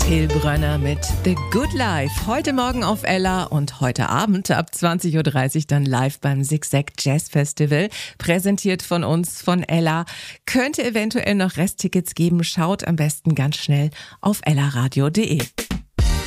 Till Brönner mit The Good Life. Heute Morgen auf Ella und heute Abend ab 20.30 Uhr dann live beim Zigzag Jazz Festival. Präsentiert von uns, von Ella. Könnte eventuell noch Resttickets geben. Schaut am besten ganz schnell auf ellaradio.de.